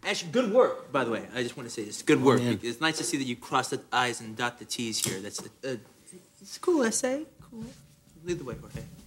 Actually, good work, by the way. I just want to say this. Good work. man. It's nice to see that you cross the I's and dot the T's here. That's it's a cool essay. Cool. Lead the way, Jorge.